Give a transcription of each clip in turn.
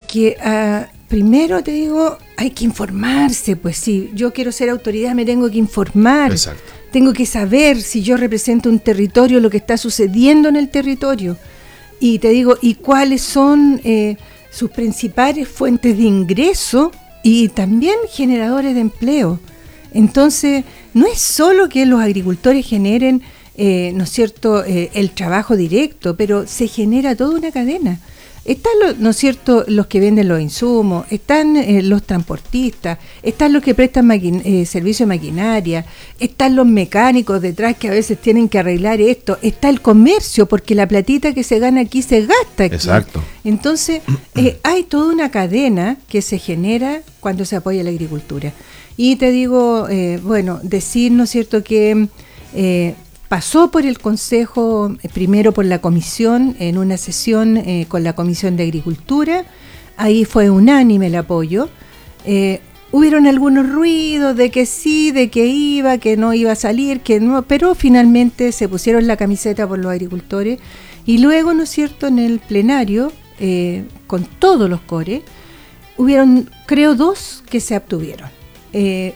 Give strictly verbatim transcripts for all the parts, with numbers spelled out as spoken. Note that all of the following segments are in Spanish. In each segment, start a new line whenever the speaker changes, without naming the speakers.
porque uh, primero te digo, hay que informarse, pues si yo quiero ser autoridad me tengo que informar.
Exacto.
Tengo que saber si yo represento un territorio, lo que está sucediendo en el territorio. Y te digo, y cuáles son eh, sus principales fuentes de ingreso y también generadores de empleo. Entonces, no es solo que los agricultores generen, eh, ¿no es cierto?, eh, el trabajo directo, pero se genera toda una cadena. Están, los, ¿no es cierto?, los que venden los insumos, están eh, los transportistas, están los que prestan maquin- eh, servicio de maquinaria, están los mecánicos detrás que a veces tienen que arreglar esto, está el comercio, porque la platita que se gana aquí se gasta aquí.
Exacto.
Entonces, eh, hay toda una cadena que se genera cuando se apoya la agricultura. Y te digo, eh, bueno, decir, ¿no es cierto?, que eh, pasó por el Consejo, eh, primero por la Comisión, en una sesión eh, con la Comisión de Agricultura, ahí fue unánime el apoyo. Eh, hubieron algunos ruidos de que sí, de que iba, que no iba a salir, que no, pero finalmente se pusieron la camiseta por los agricultores y luego, ¿no es cierto?, en el plenario, eh, con todos los core, hubieron, creo, dos que se abstuvieron. Eh,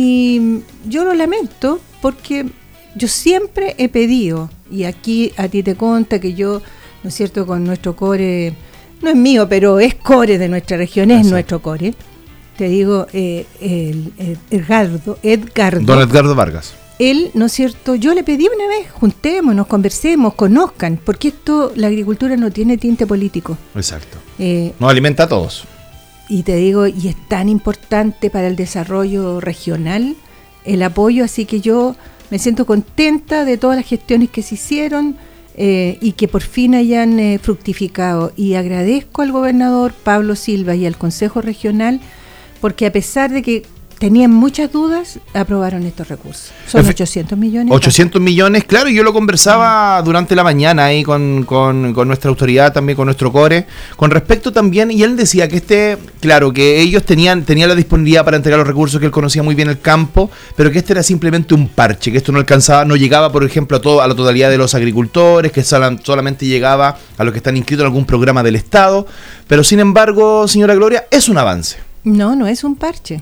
y yo lo lamento porque yo siempre he pedido, y aquí a ti te consta que yo, ¿no es cierto?, con nuestro core, no es mío, pero es core de nuestra región, es nuestro core, te digo, eh, el, el Edgardo, Edgardo.
Don Edgardo Vargas.
Él, ¿no es cierto?, yo le pedí una vez, juntémonos, conversemos, conozcan, porque esto, la agricultura no tiene tinte político.
Exacto.
Eh,
Nos alimenta a todos.
Y te digo, y es tan importante para el desarrollo regional el apoyo, así que yo me siento contenta de todas las gestiones que se hicieron eh, y que por fin hayan eh, fructificado. Y agradezco al gobernador Pablo Silva y al Consejo Regional, porque a pesar de que tenían muchas dudas, aprobaron estos recursos. Son Efe, ochocientos millones.
ochocientos millones, claro, y yo lo conversaba durante la mañana ahí con, con, con nuestra autoridad, también con nuestro core, con respecto también, y él decía que este, claro, que ellos tenían, tenían la disponibilidad para entregar los recursos, que él conocía muy bien el campo, pero que este era simplemente un parche, que esto no alcanzaba, no llegaba, por ejemplo, a, todo, a la totalidad de los agricultores, que solamente llegaba a los que están inscritos en algún programa del Estado, pero sin embargo, señora Gloria, es un avance.
No, no es un parche.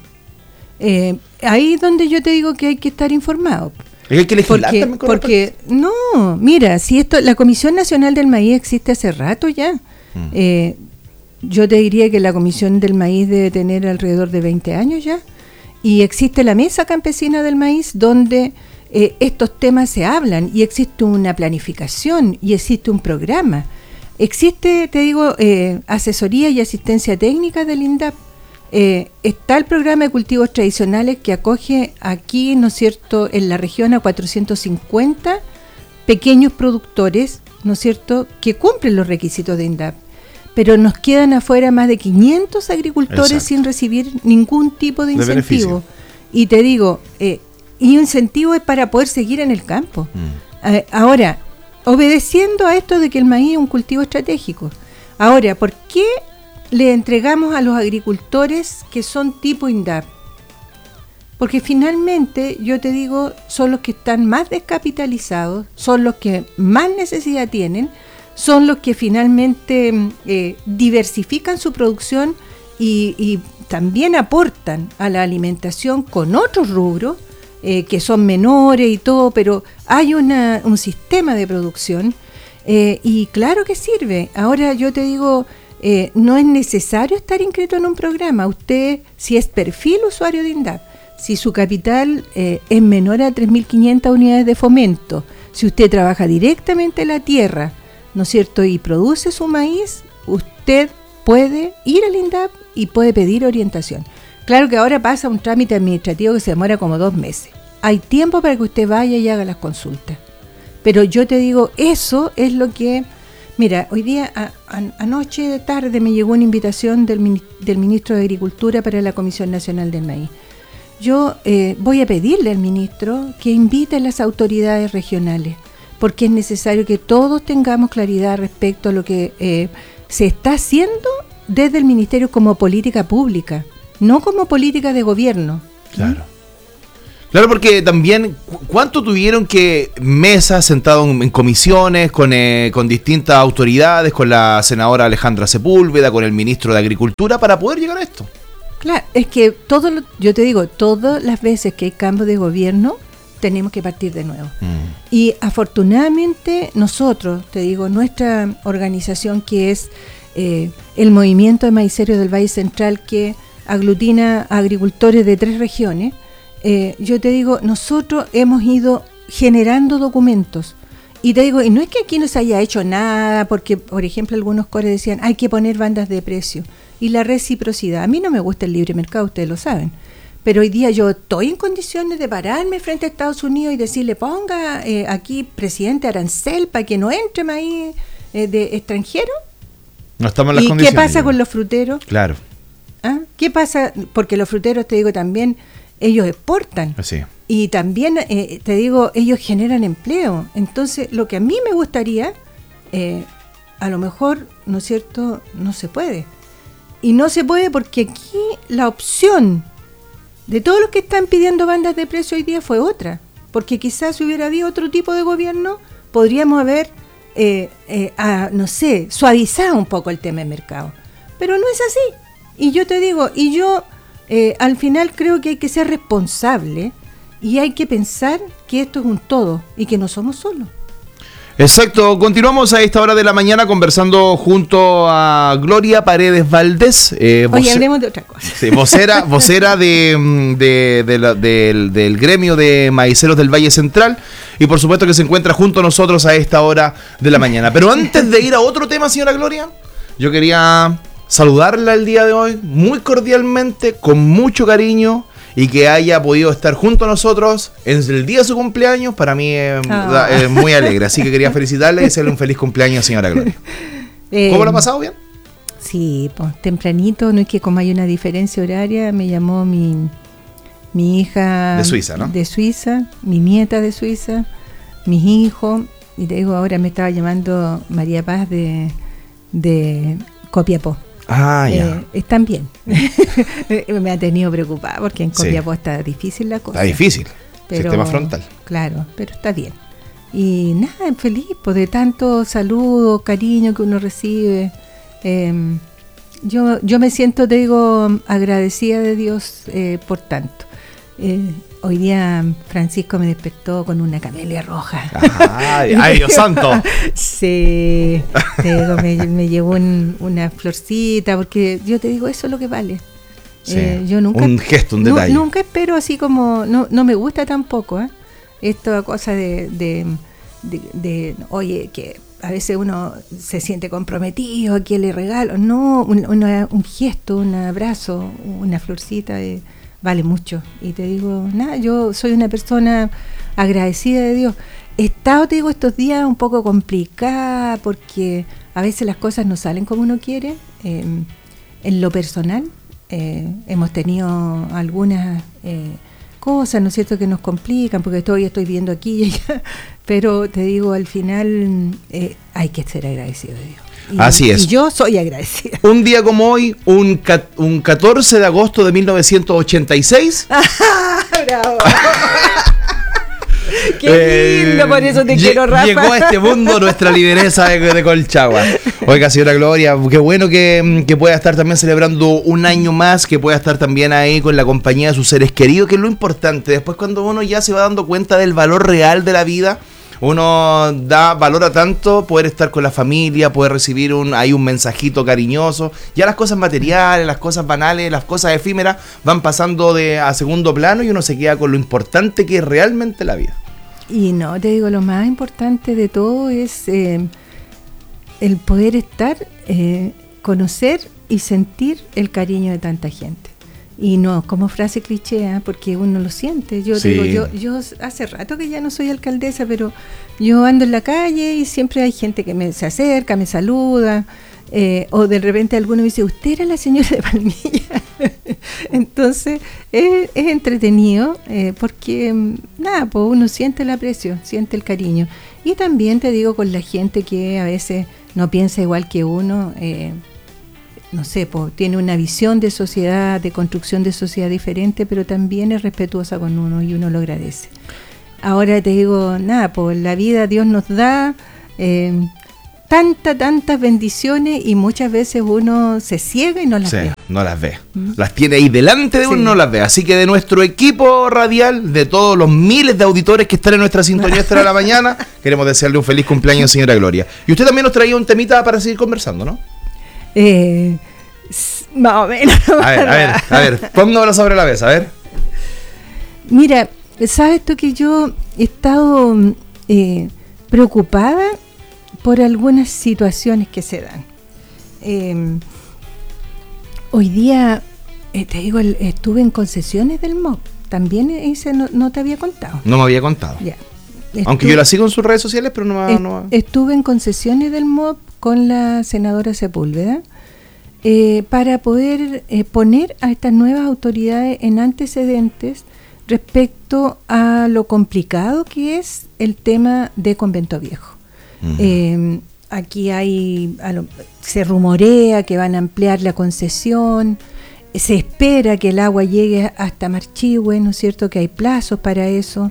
Eh, ahí es donde yo te digo que hay que estar informado.
Hay que legislar
porque,
también con
porque no, mira, si esto, la Comisión Nacional del Maíz existe hace rato ya. Mm. Eh, yo te diría que la Comisión del Maíz debe tener alrededor de veinte años ya. Y existe la Mesa Campesina del Maíz donde eh, estos temas se hablan y existe una planificación y existe un programa. Existe, te digo, eh, asesoría y asistencia técnica del INDAP. Eh, está el programa de cultivos tradicionales que acoge aquí, ¿no es cierto?, en la región a cuatrocientos cincuenta pequeños productores, ¿no es cierto?, que cumplen los requisitos de INDAP. Pero nos quedan afuera más de quinientos agricultores Exacto. sin recibir ningún tipo de incentivo. De y te digo, eh, y incentivo es para poder seguir en el campo. Mm. Eh, ahora, obedeciendo a esto de que el maíz es un cultivo estratégico. Ahora, ¿por qué le entregamos a los agricultores que son tipo INDAP? Porque finalmente, yo te digo, son los que están más descapitalizados, son los que más necesidad tienen, son los que finalmente eh, diversifican su producción y, y también aportan a la alimentación con otros rubros eh, que son menores y todo, pero hay una, un sistema de producción eh, y claro que sirve. Ahora yo te digo, Eh, no es necesario estar inscrito en un programa. Usted, si es perfil usuario de INDAP, si su capital eh, es menor a tres mil quinientas unidades de fomento, si usted trabaja directamente en la tierra, ¿no es cierto?, y produce su maíz, usted puede ir al INDAP y puede pedir orientación. Claro que ahora pasa un trámite administrativo que se demora como dos meses. Hay tiempo para que usted vaya y haga las consultas. Pero yo te digo, eso es lo que... Mira, hoy día, a, a, anoche de tarde me llegó una invitación del, del ministro de Agricultura para la Comisión Nacional del Maíz. Yo eh, voy a pedirle al ministro que invite a las autoridades regionales, porque es necesario que todos tengamos claridad respecto a lo que eh, se está haciendo desde el ministerio como política pública, no como política de gobierno.
Claro. Claro, porque también, ¿cuánto tuvieron que mesas sentados en, en comisiones con, eh, con distintas autoridades, con la senadora Alejandra Sepúlveda, con el ministro de Agricultura, para poder llegar a esto?
Claro, es que todo lo, yo te digo, todas las veces que hay cambio de gobierno, tenemos que partir de nuevo. Mm. Y afortunadamente nosotros, te digo, nuestra organización que es eh, el Movimiento de Maiceros del Valle Central, que aglutina a agricultores de tres regiones, Eh, yo te digo, nosotros hemos ido generando documentos y te digo, y no es que aquí no se haya hecho nada, porque por ejemplo algunos cores decían hay que poner bandas de precio y la reciprocidad. A mí no me gusta el libre mercado, ustedes lo saben, pero hoy día yo estoy en condiciones de pararme frente a Estados Unidos y decirle ponga eh, aquí presidente arancel para que no entre maíz eh, de extranjero.
No estamos en las
¿Y
condiciones.
qué pasa
digo.
con los fruteros?
Claro.
¿Ah? ¿Qué pasa? Porque los fruteros, te digo también, ellos exportan.
Así.
Y también, eh, te digo, ellos generan empleo. Entonces, lo que a mí me gustaría, eh, a lo mejor, ¿no es cierto?, no se puede. Y no se puede porque aquí la opción de todos los que están pidiendo bandas de precio hoy día fue otra. Porque quizás si hubiera habido otro tipo de gobierno, podríamos haber, eh, eh, a, no sé, suavizado un poco el tema del mercado. Pero no es así. Y yo te digo, y yo... Eh, al final creo que hay que ser responsable y hay que pensar que esto es un todo y que no somos solos.
Exacto, continuamos a esta hora de la mañana conversando junto a Gloria Paredes Valdés. Eh,
Oye, hablemos de otra cosa.
Sí, vocera, vocera de, de, de la, del, del gremio de maiceros del Valle Central y por supuesto que se encuentra junto a nosotros a esta hora de la mañana. Pero antes de ir a otro tema, señora Gloria, yo quería... saludarla el día de hoy muy cordialmente, con mucho cariño y que haya podido estar junto a nosotros en el día de su cumpleaños, para mí es, oh. es muy alegre, así que quería felicitarle y desearle un feliz cumpleaños, señora Gloria. Eh, ¿Cómo lo ha pasado? ¿Bien?
Sí, pues tempranito, no es que como hay una diferencia horaria, me llamó mi, mi hija
de Suiza, ¿no?
De Suiza, mi nieta de Suiza, mis hijos, y te digo, ahora me estaba llamando María Paz de, de Copiapó.
Ah, ya.
Eh, están bien. Me ha tenido preocupada porque en Copiapó sí. Está difícil la cosa.
Está difícil.
Pero,
sistema frontal.
Claro, pero está bien. Y nada, feliz pues, de tanto saludo, cariño que uno recibe. Eh, yo, yo me siento, te digo, agradecida de Dios eh, por tanto. Eh, hoy día Francisco me despertó con una camelia roja.
Ay, ay Dios santo.
Sí, te digo, me, me llevó un, una florcita, porque yo te digo, eso es lo que vale.
Sí,
eh, yo nunca,
un gesto, un detalle.
No, nunca espero así como, no, no me gusta tampoco, ¿eh? Esta cosa de, de, de, de, oye, que a veces uno se siente comprometido, ¿a quién le regalo? No, un, una, un gesto, un abrazo, una florcita, eh, vale mucho. Y te digo, nada, yo soy una persona agradecida de Dios. He estado, te digo, estos días un poco complicada porque a veces las cosas no salen como uno quiere. Eh, en lo personal, eh, hemos tenido algunas eh, cosas, ¿no es cierto?, que nos complican, porque estoy, estoy viendo aquí y allá, pero te digo, al final eh, hay que ser agradecido de Dios. Y,
así es.
Y yo soy agradecida.
Un día como hoy, un, un catorce de agosto de mil novecientos ochenta y seis.
¡Bravo! ¡Qué lindo! Eh, por eso te quiero, Rafa.
Llegó a este mundo nuestra lideresa de, de Colchagua. Oiga, señora Gloria, qué bueno que, que pueda estar también celebrando un año más, que pueda estar también ahí con la compañía de sus seres queridos, que es lo importante. Después, cuando uno ya se va dando cuenta del valor real de la vida, uno da valor a tanto poder estar con la familia, poder recibir un, ahí un mensajito cariñoso. Ya las cosas materiales, las cosas banales, las cosas efímeras van pasando de a segundo plano y uno se queda con lo importante que es realmente la vida.
Y no, te digo, lo más importante de todo es eh, el poder estar, eh, conocer y sentir el cariño de tanta gente. Y no como frase cliché, ¿eh? Porque uno lo siente. Yo
sí.
digo, yo, yo hace rato que ya no soy alcaldesa, pero yo ando en la calle y siempre hay gente que me se acerca, me saluda, eh, o de repente alguno me dice, ¿usted era la señora de Palmilla? Entonces es, es entretenido eh, porque nada, pues uno siente el aprecio, siente el cariño. Y también te digo, con la gente que a veces no piensa igual que uno, eh, no sé, pues, tiene una visión de sociedad, de construcción de sociedad diferente, pero también es respetuosa con uno y uno lo agradece. Ahora te digo, nada, pues la vida Dios nos da eh, tantas, tantas bendiciones y muchas veces uno se ciega y no las
sí,
ve.
no las ve.
¿Mm?
Las tiene ahí delante de uno, sí. No las ve. Así que de nuestro equipo radial, de todos los miles de auditores que están en nuestra sintonía esta de la mañana, queremos desearle un feliz cumpleaños, señora Gloria. Y usted también nos traía un temita para seguir conversando, ¿no?
Eh, más o menos.
A ver, a ver, a ver, póngamelo sobre la mesa, a ver.
Mira, ¿sabes tú que yo he estado eh, preocupada por algunas situaciones que se dan? Eh, hoy día, eh, te digo, el, estuve en concesiones del M O B. También ese no, no te había contado.
No me había contado.
Ya.
Estuve, Aunque yo la sigo en sus redes sociales, pero no,
est,
no...
Estuve en concesiones del M O B con la senadora Sepúlveda eh, para poder eh, poner a estas nuevas autoridades en antecedentes respecto a lo complicado que es el tema de Convento Viejo. Uh-huh. Eh, aquí hay, lo, se rumorea que van a ampliar la concesión, se espera que el agua llegue hasta Marchihue, ¿no es cierto?, que hay plazos para eso.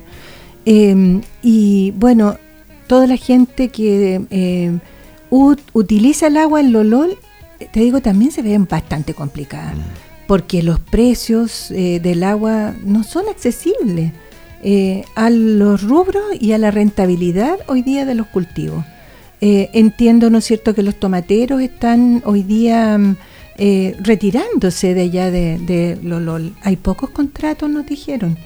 Eh, y bueno, toda la gente que eh, ut, utiliza el agua en Lolol, te digo, también se ven bastante complicadas. Uh-huh. Porque los precios eh, del agua no son accesibles eh, a los rubros y a la rentabilidad hoy día de los cultivos. Eh, entiendo, ¿no es cierto?, que los tomateros están hoy día eh, retirándose de allá de, de Lolol. Hay pocos contratos, nos dijeron.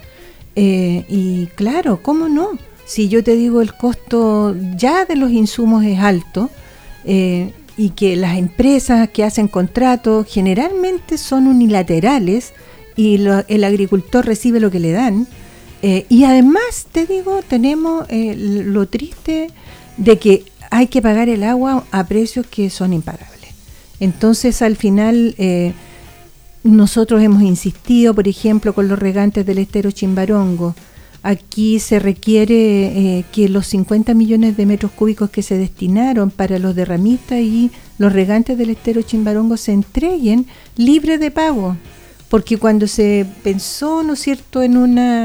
Eh, y claro, ¿cómo no? Si yo te digo el costo ya de los insumos es alto, eh, y que las empresas que hacen contratos generalmente son unilaterales y lo, el agricultor recibe lo que le dan. Eh, y además, te digo, tenemos eh, lo triste de que hay que pagar el agua a precios que son impagables. Entonces, al final, eh, nosotros hemos insistido, por ejemplo, con los regantes del estero Chimbarongo. Aquí se requiere eh, que los cincuenta millones de metros cúbicos que se destinaron para los derramistas y los regantes del estero Chimbarongo se entreguen libres de pago, porque cuando se pensó, ¿no es cierto?, en una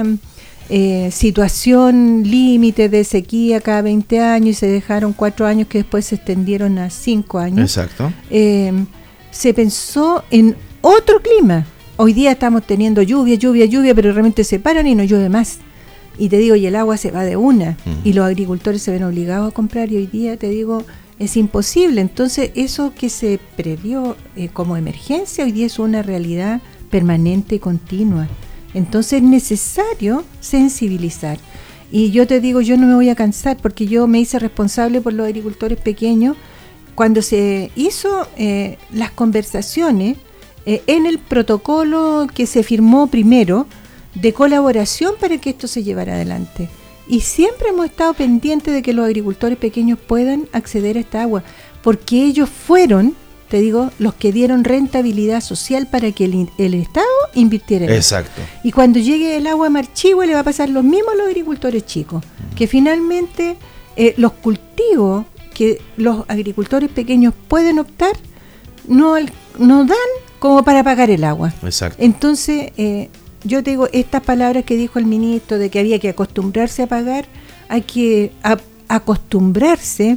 eh, situación límite de sequía cada veinte años y se dejaron cuatro años que después se extendieron a cinco años.
Exacto.
Eh, se pensó en otro clima. Hoy día estamos teniendo lluvia, lluvia, lluvia, pero realmente se paran y no llueve más. Y te digo, y el agua se va de una, uh-huh. y los agricultores se ven obligados a comprar, y hoy día, te digo, es imposible. Entonces, eso que se previó eh, como emergencia, hoy día es una realidad permanente y continua. Entonces, es necesario sensibilizar. Y yo te digo, yo no me voy a cansar, porque yo me hice responsable por los agricultores pequeños, cuando se hizo eh, las conversaciones, eh, en el protocolo que se firmó primero, de colaboración para que esto se llevara adelante. Y siempre hemos estado pendientes de que los agricultores pequeños puedan acceder a esta agua, porque ellos fueron, te digo, los que dieron rentabilidad social para que el, el Estado invirtiera en eso.
Exacto.
Y cuando llegue el agua a Marchihue le va a pasar lo mismo a los agricultores chicos, uh-huh. que finalmente eh, los cultivos que los agricultores pequeños pueden optar no, no dan como para pagar el agua.
Exacto.
Entonces, eh, yo te digo, estas palabras que dijo el ministro de que había que acostumbrarse a pagar, hay que a, acostumbrarse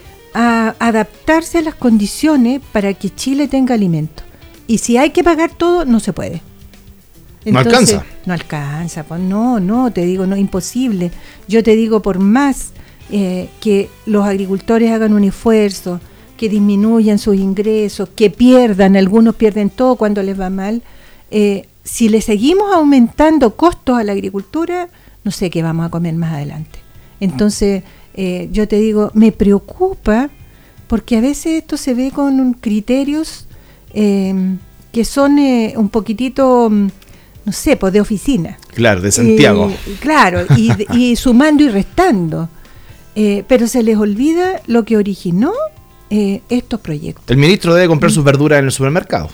a adaptarse a las condiciones para que Chile tenga alimento. Y si hay que pagar todo, no se puede. Entonces,
no alcanza.
No alcanza, pues no, no, te digo, no, imposible. Yo te digo, por más eh, que los agricultores hagan un esfuerzo, que disminuyan sus ingresos, que pierdan, algunos pierden todo cuando les va mal, eh, si le seguimos aumentando costos a la agricultura, no sé qué vamos a comer más adelante. Entonces, eh, yo te digo, me preocupa porque a veces esto se ve con criterios eh, que son eh, un poquitito, no sé, pues de oficina.
Claro, de Santiago.
Eh, claro, y, y sumando y restando. Eh, pero se les olvida lo que originó eh, estos proyectos.
El ministro debe comprar sus verduras en el supermercado.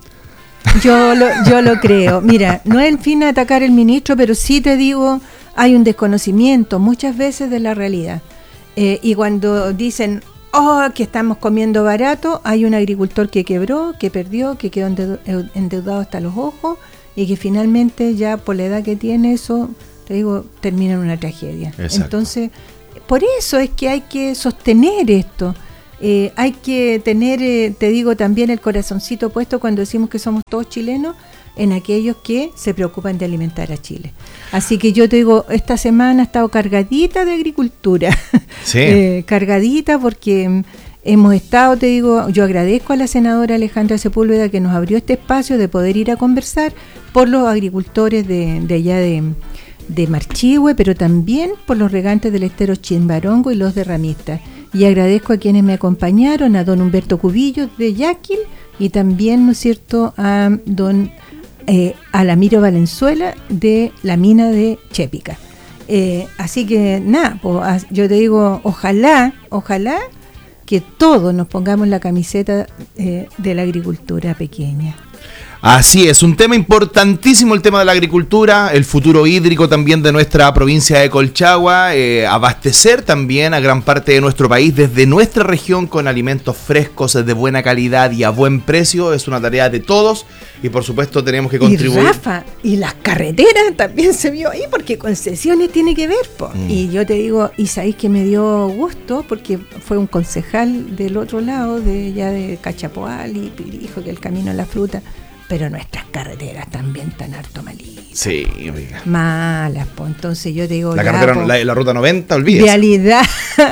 Yo lo, yo lo creo. Mira, no es el fin de atacar al ministro, pero sí te digo, hay un desconocimiento muchas veces de la realidad. Eh, y cuando dicen oh, que estamos comiendo barato, hay un agricultor que quebró, que perdió, que quedó endeudado hasta los ojos y que finalmente ya por la edad que tiene eso, te digo, termina en una tragedia. Exacto. Entonces, por eso es que hay que sostener esto. Eh, hay que tener, eh, te digo, también el corazoncito puesto cuando decimos que somos todos chilenos en aquellos que se preocupan de alimentar a Chile. Así que yo te digo, esta semana ha estado cargadita de agricultura. Sí. eh, cargadita porque hemos estado, te digo, yo agradezco a la senadora Alejandra Sepúlveda que nos abrió este espacio de poder ir a conversar por los agricultores de, de allá de, de Marchihue, pero también por los regantes del estero Chimbarongo y los derramistas. Y agradezco a quienes me acompañaron, a don Humberto Cubillo de Yaquil y también, ¿no es cierto?, a don eh, Alamiro Valenzuela de la mina de Chépica. Eh, así que nada, pues, yo te digo, ojalá, ojalá que todos nos pongamos la camiseta eh, de la agricultura pequeña.
Así es, un tema importantísimo el tema de la agricultura, el futuro hídrico también de nuestra provincia de Colchagua, eh, abastecer también a gran parte de nuestro país desde nuestra región con alimentos frescos de buena calidad y a buen precio, es una tarea de todos y por supuesto tenemos que contribuir.
Y Rafa, y las carreteras también se vio ahí porque concesiones tiene que ver, po. Mm. Y yo te digo, y sabéis que me dio gusto porque fue un concejal del otro lado, de ya de Cachapoal y dijo que el camino a la fruta. Pero nuestras carreteras también están harto malitas.
Sí, oiga.
Malas, pues entonces yo te digo...
La ya, carretera, po, la, la ruta noventa, olvídese.
Vialidad,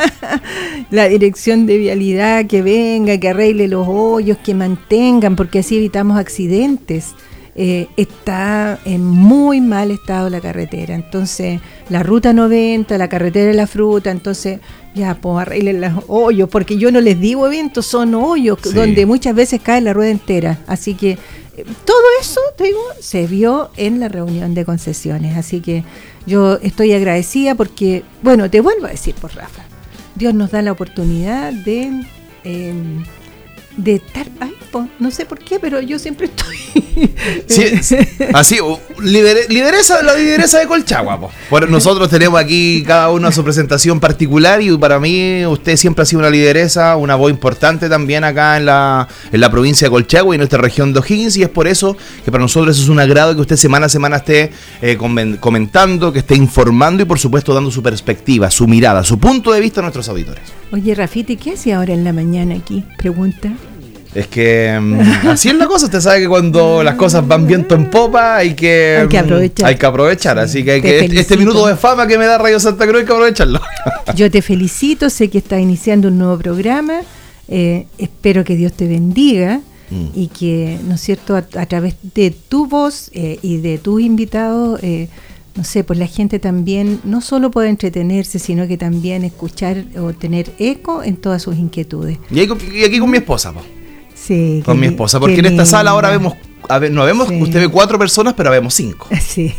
la dirección de vialidad, que venga, que arregle los hoyos, que mantengan, porque así evitamos accidentes. Eh, está en muy mal estado la carretera. Entonces, la ruta noventa, la carretera de la fruta, entonces... Ya, pues arreglen los hoyos, porque yo no les digo eventos, son hoyos, sí, donde muchas veces cae la rueda entera. Así que eh, todo eso, te digo, se vio en la reunión de concesiones. Así que yo estoy agradecida porque, bueno, te vuelvo a decir, por Rafa, Dios nos da la oportunidad de... Eh, de estar, ay, po, no sé por qué, pero yo siempre estoy
sí, así, lider, lideresa, la lideresa de Colchagua, po. Bueno, nosotros tenemos aquí cada uno su presentación particular y para mí usted siempre ha sido una lideresa, una voz importante también acá en la, en la provincia de Colchagua y en nuestra región de O'Higgins, y es por eso que para nosotros es un agrado que usted semana a semana esté eh, comentando, que esté informando y por supuesto dando su perspectiva, su mirada, su punto de vista a nuestros auditores.
Oye, Rafita, ¿qué hace ahora en la mañana aquí? Pregunta.
Es que um, así es la cosa, usted sabe que cuando las cosas van viento en popa hay que,
hay que aprovechar,
hay que aprovechar sí, así que, hay que este, este minuto de fama que me da Radio Santa Cruz hay que aprovecharlo.
Yo te felicito, sé que estás iniciando un nuevo programa, eh, espero que Dios te bendiga mm. y que, ¿no es cierto?, a, a través de tu voz eh, y de tus invitados, eh, no sé, pues la gente también no solo puede entretenerse, sino que también escuchar o tener eco en todas sus inquietudes.
Y, ahí, y aquí con mi esposa, po.
Sí,
con mi esposa, porque en esta sala ahora vemos, a ver, no vemos, sí, usted ve cuatro personas, pero vemos cinco.
Sí,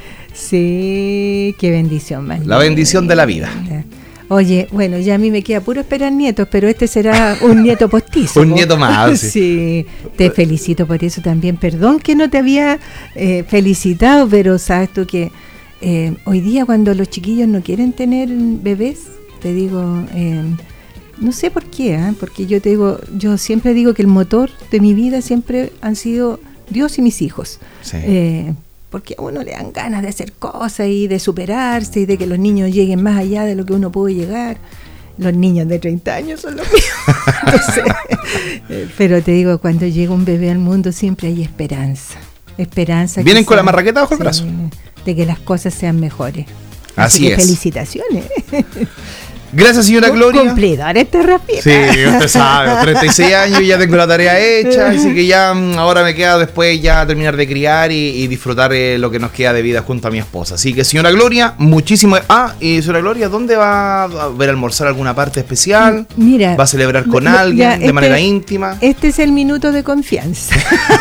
sí, qué bendición más.
La bendición de la vida.
Oye, bueno, ya a mí me queda puro esperar nietos, pero este será un nieto postizo.
Un nieto más. Sí.
Sí, te felicito por eso también. Perdón que no te había eh, felicitado, pero sabes tú que eh, hoy día cuando los chiquillos no quieren tener bebés, te digo... Eh, no sé por qué, ¿eh? Porque yo te digo, yo siempre digo que el motor de mi vida siempre han sido Dios y mis hijos. Sí. Eh, porque a uno le dan ganas de hacer cosas y de superarse y de que los niños lleguen más allá de lo que uno puede llegar. Los niños de treinta años son los míos. Entonces, eh, pero te digo, cuando llega un bebé al mundo siempre hay esperanza. Esperanza.
¿Vienen con
sea,
la marraqueta bajo el brazo?
De que las cosas sean mejores.
Así, Así que
es. Felicitaciones.
Gracias, señora Gloria.
Cumplidor este rápido.
Sí, usted sabe, treinta y seis años y ya tengo la tarea hecha, así que ya ahora me queda después ya terminar de criar y, y disfrutar eh, lo que nos queda de vida junto a mi esposa. Así que, señora Gloria, muchísimas... Ah, y señora Gloria, ¿dónde va a ver almorzar alguna parte especial?
Mira,
¿va a celebrar con lo, alguien ya, de este, manera íntima?
Este es el minuto de confianza.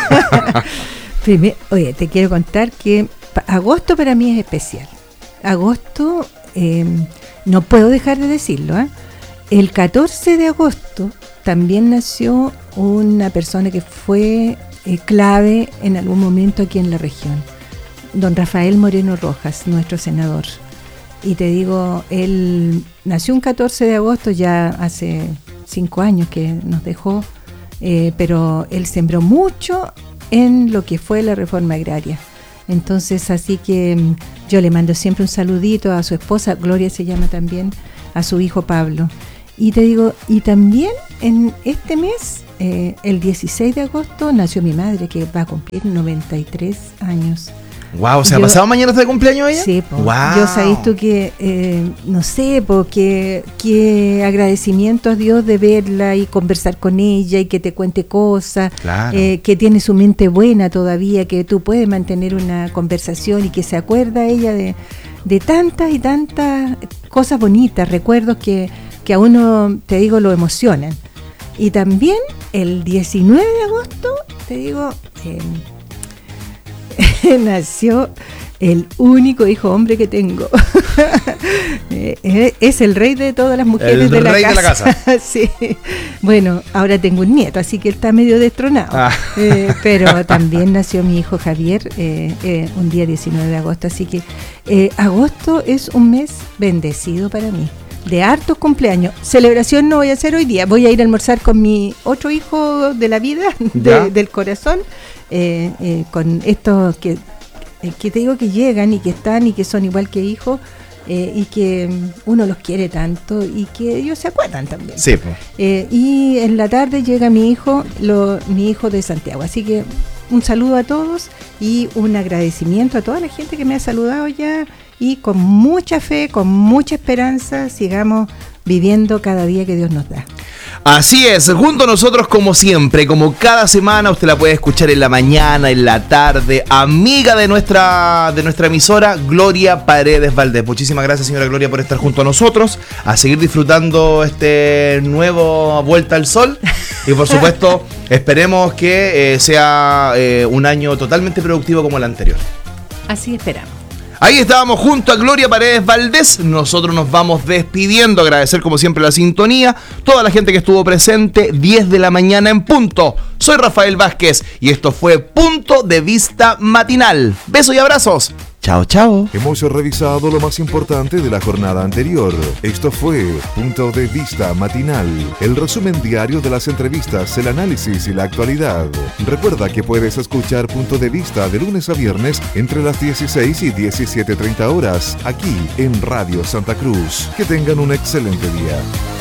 Primero, oye, te quiero contar que agosto para mí es especial. Agosto... Eh, no puedo dejar de decirlo, ¿eh? El catorce de agosto también nació una persona que fue eh, clave en algún momento aquí en la región, don Rafael Moreno Rojas, nuestro senador. y te digo, él nació un catorce de agosto, ya hace cinco años que nos dejó, eh, pero él sembró mucho en lo que fue la reforma agraria. Entonces, así que yo le mando siempre un saludito a su esposa, Gloria se llama también, a su hijo Pablo. Y te digo, y también en este mes, eh, el dieciséis de agosto, nació mi madre, que va a cumplir noventa y tres años.
Wow, o sea, ¿pasado mañana está de cumpleaños ella?
Sí, po.
Wow.
Yo sabéis tú que, eh, no sé, porque qué agradecimiento a Dios de verla y conversar con ella y que te cuente cosas,
claro.
eh, que tiene su mente buena todavía, que tú puedes mantener una conversación y que se acuerda ella de, de tantas y tantas cosas bonitas, recuerdos que, que a uno, te digo, lo emocionan. Y también el diecinueve de agosto, te digo... Eh, nació el único hijo hombre que tengo. Es el rey de todas las mujeres
el
de la
rey
casa.
de la casa.
Sí. Bueno, ahora tengo un nieto, así que él está medio destronado. Ah. Eh, pero también nació mi hijo Javier eh, eh, un día diecinueve de agosto. Así que eh, agosto es un mes bendecido para mí. De hartos cumpleaños. Celebración no voy a hacer hoy día. Voy a ir a almorzar con mi otro hijo de la vida, de, del corazón. Eh, eh, con estos que, eh, que te digo que llegan y que están y que son igual que hijos eh, y que uno los quiere tanto y que ellos se acuerdan también.
Sí, pues.
Eh, y en la tarde llega mi hijo, lo, mi hijo de Santiago. Así que un saludo a todos y un agradecimiento a toda la gente que me ha saludado ya y con mucha fe, con mucha esperanza, sigamos viviendo cada día que Dios nos da.
Así es, junto a nosotros como siempre, como cada semana, usted la puede escuchar en la mañana, en la tarde, amiga de nuestra, de nuestra emisora, Gloria Paredes Valdés. Muchísimas gracias, señora Gloria, por estar junto a nosotros, a seguir disfrutando este nuevo Vuelta al Sol y por supuesto esperemos que eh, sea eh, un año totalmente productivo como el anterior.
Así esperamos.
Ahí estábamos junto a Gloria Paredes Valdés. Nosotros nos vamos despidiendo. Agradecer como siempre la sintonía. Toda la gente que estuvo presente. diez de la mañana en punto. Soy Rafael Vázquez y esto fue Punto de Vista Matinal. Besos y abrazos. Chao, chao.
Hemos revisado lo más importante de la jornada anterior. Esto fue Punto de Vista Matinal, el resumen diario de las entrevistas, el análisis y la actualidad. Recuerda que puedes escuchar Punto de Vista de lunes a viernes entre las dieciséis y diecisiete treinta horas, aquí en Radio Santa Cruz. Que tengan un excelente día.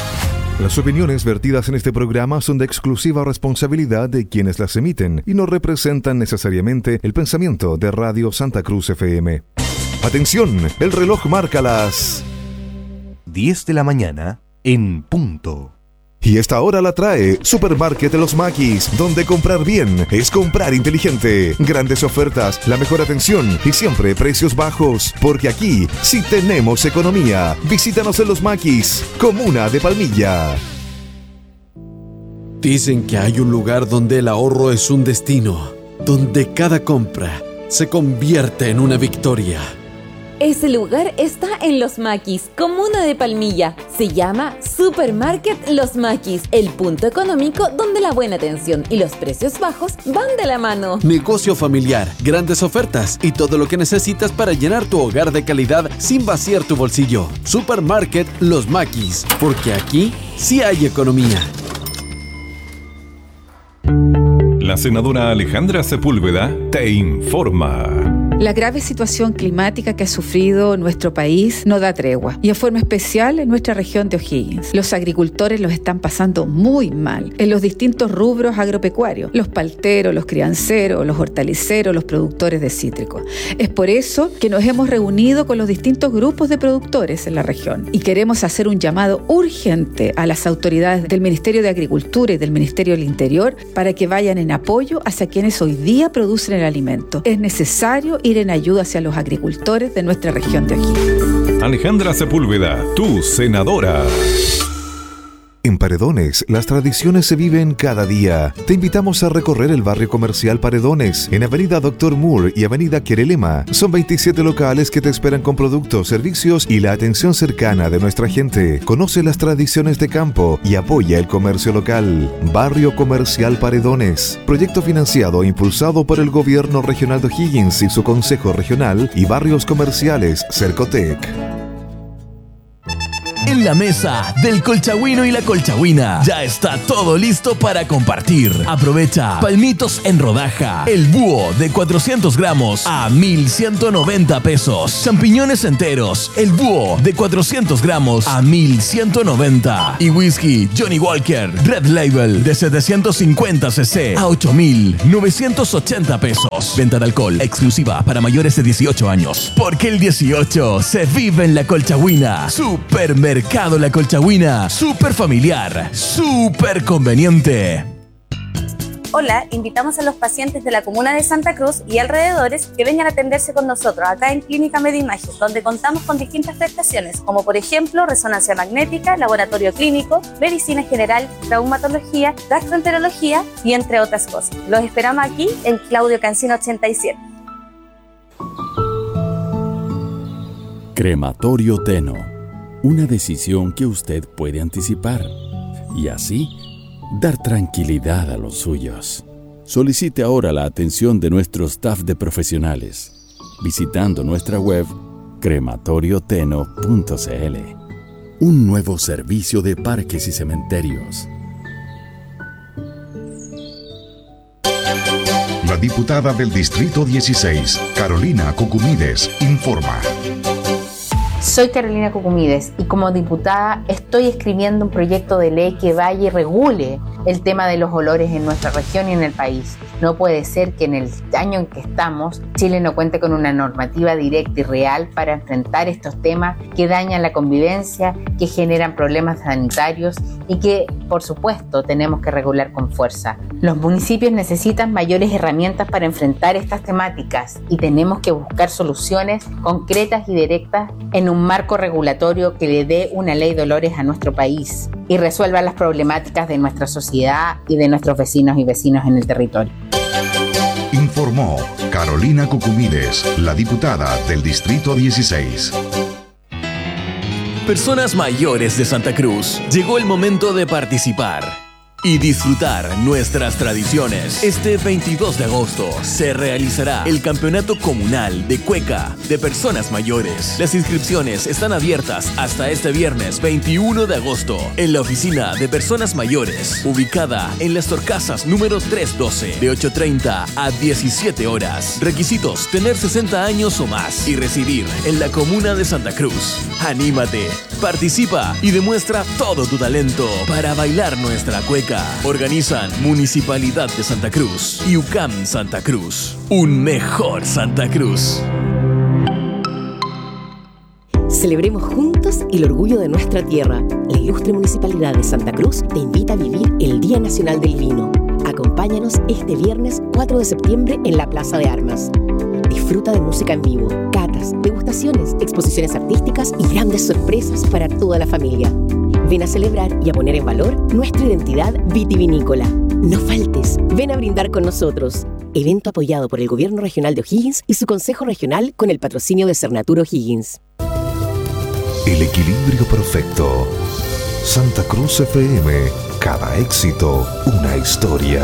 Las opiniones vertidas en este programa son de exclusiva responsabilidad de quienes las emiten y no representan necesariamente el pensamiento de Radio Santa Cruz F M. Atención, el reloj marca las
diez de la mañana en punto.
Y esta hora la trae Supermarket de los Maquis, donde comprar bien es comprar inteligente. Grandes ofertas, la mejor atención y siempre precios bajos. Porque aquí sí tenemos economía. Visítanos en los Maquis, comuna de Palmilla.
Dicen que hay un lugar donde el ahorro es un destino, donde cada compra se convierte en una victoria.
Ese lugar está en Los Maquis, comuna de Palmilla. Se llama Supermarket Los Maquis, el punto económico donde la buena atención y los precios bajos van de la mano.
Negocio familiar, grandes ofertas y todo lo que necesitas para llenar tu hogar de calidad sin vaciar tu bolsillo. Supermarket Los Maquis, porque aquí sí hay economía.
La senadora Alejandra Sepúlveda te informa.
La grave situación climática que ha sufrido nuestro país no da tregua, y en forma especial en nuestra región de O'Higgins. Los agricultores los están pasando muy mal en los distintos rubros agropecuarios, los palteros, los crianceros, los hortaliceros, los productores de cítricos. Es por eso que nos hemos reunido con los distintos grupos de productores en la región y queremos hacer un llamado urgente a las autoridades del Ministerio de Agricultura y del Ministerio del Interior para que vayan en apoyo hacia quienes hoy día producen el alimento. Es necesario ir en ayuda hacia los agricultores de nuestra región de O'Higgins.
Alejandra Sepúlveda, tu senadora.
En Paredones, las tradiciones se viven cada día. Te invitamos a recorrer el barrio comercial Paredones, en Avenida Doctor Moore y Avenida Querelema. Son veintisiete locales que te esperan con productos, servicios y la atención cercana de nuestra gente. Conoce las tradiciones de campo y apoya el comercio local. Barrio Comercial Paredones. Proyecto financiado e impulsado por el Gobierno Regional de O'Higgins y su Consejo Regional y Barrios Comerciales Cercotec.
En la mesa del colchagüino y la colchagüina ya está todo listo para compartir. Aprovecha palmitos en rodaja, el búho de cuatrocientos gramos a mil ciento noventa pesos. Champiñones enteros, el búho de cuatrocientos gramos a mil ciento noventa. Y whisky Johnny Walker Red Label de setecientos cincuenta centilitros a ocho mil novecientos ochenta pesos. Venta de alcohol exclusiva para mayores de dieciocho años. Porque el dieciocho se vive en la colchagüina. Supermercado La Colchagüina. Super familiar, super conveniente.
Hola, invitamos a los pacientes de la comuna de Santa Cruz y alrededores que vengan a atenderse con nosotros acá en Clínica Medimagen, donde contamos con distintas prestaciones, como por ejemplo resonancia magnética, laboratorio clínico, medicina general, traumatología, gastroenterología y entre otras cosas. Los esperamos aquí en Claudio Cancino ochenta y siete.
Crematorio Teno, una decisión que usted puede anticipar y así dar tranquilidad a los suyos. Solicite ahora la atención de nuestro staff de profesionales visitando nuestra web crematorio teno punto c l. Un nuevo servicio de parques y cementerios.
La diputada del Distrito dieciséis, Carolina Cucumides, informa.
Soy Carolina Cucumides y como diputada estoy escribiendo un proyecto de ley que vaya y regule el tema de los olores en nuestra región y en el país. No puede ser que en el año en que estamos, Chile no cuente con una normativa directa y real para enfrentar estos temas que dañan la convivencia, que generan problemas sanitarios y que, por supuesto, tenemos que regular con fuerza. Los municipios necesitan mayores herramientas para enfrentar estas temáticas y tenemos que buscar soluciones concretas y directas en un marco regulatorio que le dé una ley de olores a nuestro país y resuelva las problemáticas de nuestra sociedad y de nuestros vecinos y vecinos en el territorio.
Informó Carolina Cucumides, la diputada del Distrito dieciséis.
Personas mayores de Santa Cruz, llegó el momento de participar y disfrutar nuestras tradiciones. Este veintidós de agosto se realizará el Campeonato Comunal de Cueca de Personas Mayores. Las inscripciones están abiertas hasta este viernes veintiuno de agosto en la Oficina de Personas Mayores, ubicada en Las Torcasas número trescientos doce, de ocho treinta a diecisiete horas. Requisitos: tener sesenta años o más y residir en la comuna de Santa Cruz. Anímate, participa y demuestra todo tu talento para bailar nuestra cueca. Organizan Municipalidad de Santa Cruz y U C A M Santa Cruz. Un mejor Santa Cruz.
Celebremos juntos el orgullo de nuestra tierra. La ilustre Municipalidad de Santa Cruz te invita a vivir el Día Nacional del Vino. Acompáñanos este viernes cuatro de septiembre en la Plaza de Armas. Disfruta de música en vivo, catas, degustaciones, exposiciones artísticas y grandes sorpresas para toda la familia. Ven a celebrar y a poner en valor nuestra identidad vitivinícola. No faltes, ven a brindar con nosotros. Evento apoyado por el Gobierno Regional de O'Higgins y su Consejo Regional con el patrocinio de Cernatur O'Higgins.
El equilibrio perfecto. Santa Cruz F M. Cada éxito, una historia.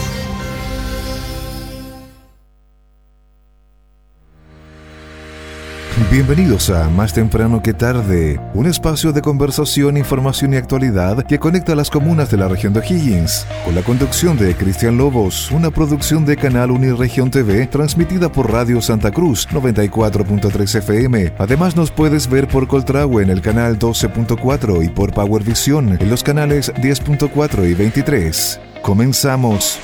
Bienvenidos a Más Temprano que Tarde, un espacio de conversación, información y actualidad que conecta a las comunas de la región de O'Higgins, con la conducción de Cristian Lobos, una producción de Canal Uniregión T V, transmitida por Radio Santa Cruz noventa y cuatro punto tres F M. Además nos puedes ver por Coltrahue en el canal doce punto cuatro y por Power Vision en los canales diez punto cuatro y veintitrés. Comenzamos.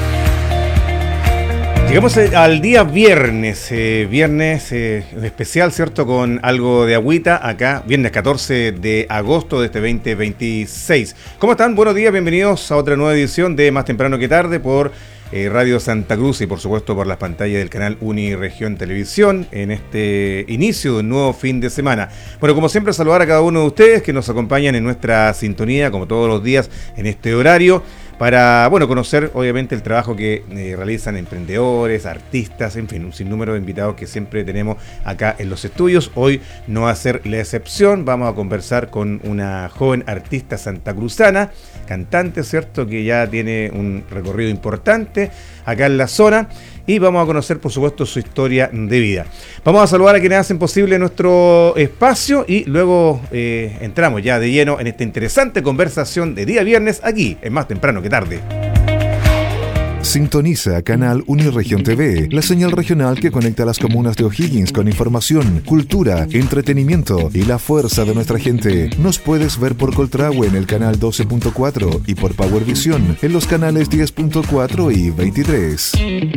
Llegamos al día viernes, eh, viernes eh, especial, ¿cierto? Con algo de agüita acá, viernes catorce de agosto de este veinte veintiséis. ¿Cómo están? Buenos días, bienvenidos a otra nueva edición de Más Temprano que Tarde por eh, Radio Santa Cruz y por supuesto por las pantallas del canal Uniregión Televisión en este inicio de un nuevo fin de semana. Bueno, como siempre, saludar a cada uno de ustedes que nos acompañan en nuestra sintonía, como todos los días en este horario, para, bueno, conocer obviamente el trabajo que eh, realizan emprendedores, artistas, en fin, un sinnúmero de invitados que siempre tenemos acá en los estudios. Hoy no va a ser la excepción, vamos a conversar con una joven artista santacruzana, cantante, ¿cierto?, que ya tiene un recorrido importante acá en la zona.
y vamos a conocer, por supuesto, su historia de vida. Vamos a saludar a quienes hacen posible nuestro espacio y luego eh, entramos ya de lleno en esta interesante conversación de día viernes aquí, en Más Temprano que Tarde.
Sintoniza Canal Uniregión T V, la señal regional que conecta a las comunas de O'Higgins con información, cultura, entretenimiento y la fuerza de nuestra gente. Nos puedes ver por Coltrahue en el canal doce punto cuatro y por Powervisión en los canales diez punto cuatro y veintitrés.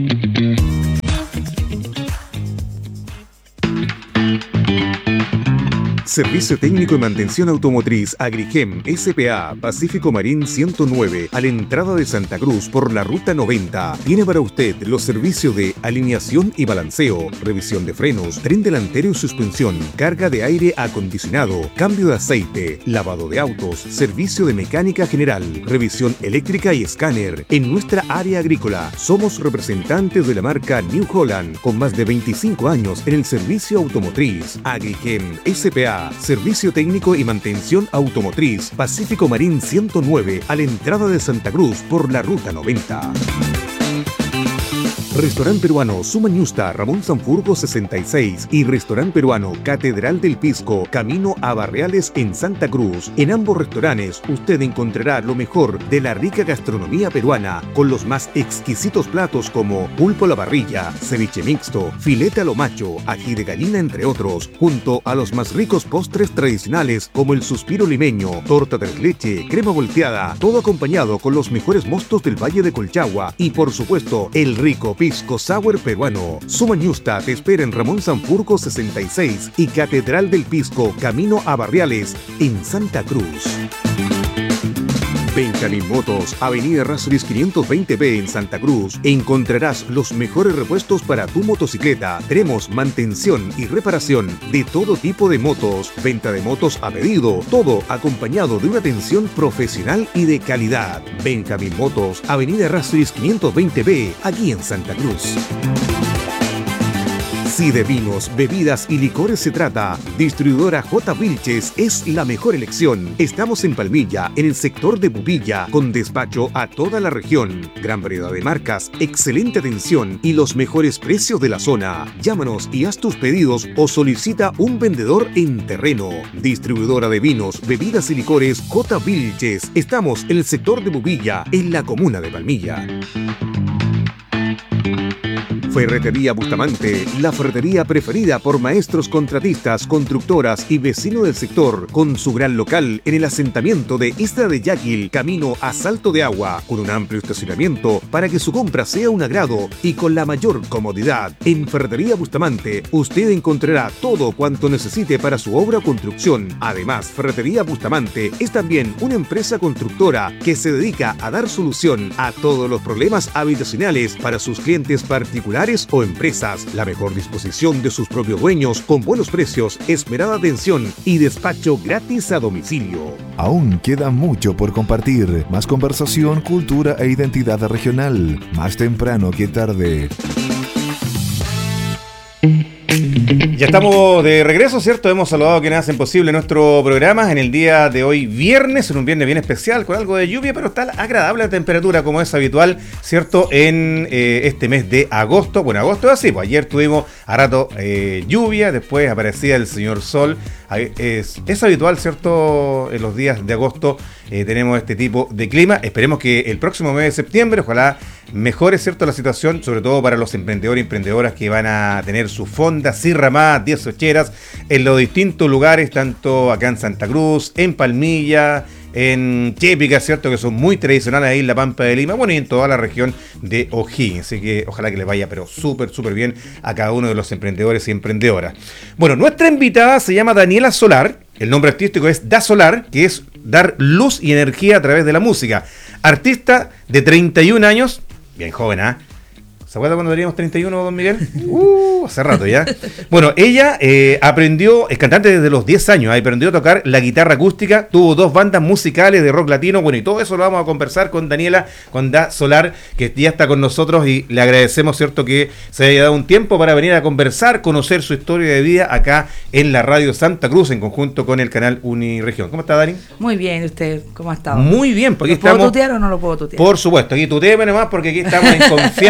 Servicio Técnico y Mantención Automotriz Agrigem S P A Pacífico Marín ciento nueve a la entrada de Santa Cruz por la ruta noventa. Tiene para usted los servicios de alineación y balanceo, revisión de frenos, tren delantero y suspensión, carga de aire acondicionado, cambio de aceite, lavado de autos, servicio de mecánica general, revisión eléctrica y escáner. En nuestra área agrícola somos representantes de la marca New Holland con más de veinticinco años en el servicio automotriz. Agrigem S P A Servicio Técnico y Mantención Automotriz Pacífico Marín ciento nueve a la entrada de Santa Cruz por la ruta noventa. Restaurante Peruano Sumañusta Ramón Sanfurgo sesenta y seis y Restaurante Peruano Catedral del Pisco Camino a Barriales en Santa Cruz. En ambos restaurantes usted encontrará lo mejor de la rica gastronomía peruana con los más exquisitos platos como pulpo a la parrilla, ceviche mixto, filete a lo macho, ají de gallina entre otros, junto a los más ricos postres tradicionales como el suspiro limeño, torta de leche, crema volteada, todo acompañado con los mejores mostos del Valle de Colchagua y por supuesto el rico Pisco Sour peruano. Sumañusta te espera en Ramón Sanfurgo sesenta y seis y Catedral del Pisco Camino a Barriales en Santa Cruz. Benjamín Motos, Avenida Errázuriz quinientos veinte B en Santa Cruz. Encontrarás los mejores repuestos para tu motocicleta. Tenemos mantención y reparación de todo tipo de motos. Venta de motos a pedido. Todo acompañado de una atención profesional y de calidad. Benjamín Motos, Avenida Errázuriz quinientos veinte B, aquí en Santa Cruz. Si de vinos, bebidas y licores se trata, Distribuidora J. Vilches es la mejor elección. Estamos en Palmilla, en el sector de Pupilla, con despacho a toda la región. Gran variedad de marcas, excelente atención y los mejores precios de la zona. Llámanos y haz tus pedidos o solicita un vendedor en terreno. Distribuidora de vinos, bebidas y licores J. Vilches. Estamos en el sector de Pupilla, en la comuna de Palmilla. Ferretería Bustamante, la ferretería preferida por maestros contratistas, constructoras y vecinos del sector, con su gran local en el asentamiento de Isla de Yaquil, camino a Salto de Agua, con un amplio estacionamiento para que su compra sea un agrado y con la mayor comodidad. En Ferretería Bustamante, usted encontrará todo cuanto necesite para su obra o construcción. Además, Ferretería Bustamante es también una empresa constructora que se dedica a dar solución a todos los problemas habitacionales para sus clientes particulares o empresas. La mejor disposición de sus propios dueños con buenos precios, esmerada atención y despacho gratis a domicilio.
Aún queda mucho por compartir. Más conversación, cultura e identidad regional. Más temprano que tarde.
Ya estamos de regreso, ¿cierto? Hemos saludado a quienes hacen posible nuestro programa en el día de hoy viernes, en un viernes bien especial, con algo de lluvia, pero está agradable la temperatura como es habitual, ¿cierto? En eh, este mes de agosto. Bueno, agosto es así, pues ayer tuvimos a rato eh, lluvia, después aparecía el señor sol. Es, es habitual, ¿cierto? En los días de agosto eh, tenemos este tipo de clima. Esperemos que el próximo mes de septiembre, ojalá mejore, ¿cierto?, la situación, sobre todo para los emprendedores y emprendedoras que van a tener sus fondas y ramadas, dieciocheras en los distintos lugares, tanto acá en Santa Cruz, en Palmilla, en Chépica, ¿cierto?, que son muy tradicionales ahí en la Pampa de Lima, bueno, y en toda la región de O'Higgins. Así que ojalá que les vaya, pero súper, súper bien a cada uno de los emprendedores y emprendedoras. Bueno, nuestra invitada se llama Daniela Solar, el nombre artístico es Da Solar, que es dar luz y energía a través de la música. Artista de treinta y un años, bien joven, ¿ah? ¿eh? ¿Se acuerda cuando teníamos treinta y uno, don Miguel? Uh, hace rato ya. Bueno, ella eh, aprendió, es cantante desde los diez años, aprendió a tocar la guitarra acústica, tuvo dos bandas musicales de rock latino, bueno, y todo eso lo vamos a conversar con Daniela, con Da Solar, que ya está con nosotros y le agradecemos, ¿cierto?, que se haya dado un tiempo para venir a conversar, conocer su historia de vida acá en la Radio Santa Cruz, en conjunto con el canal Uniregión. ¿Cómo está, Dani?
Muy bien, ¿usted cómo ha estado?
Muy bien, porque
¿Lo
aquí estamos...
puedo tutear o no lo puedo tutear?
Por supuesto, aquí tuteeme nomás, porque aquí estamos en confianza, ¿cierto?